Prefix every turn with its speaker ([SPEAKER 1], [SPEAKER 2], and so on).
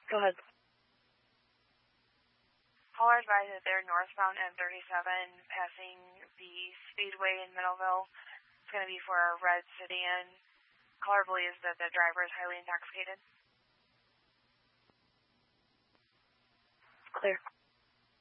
[SPEAKER 1] Go ahead.
[SPEAKER 2] Caller advised that they're northbound M37 passing the Speedway in Middleville. It's going to be for a red sedan. Caller believes that the driver is highly intoxicated.
[SPEAKER 1] Clear.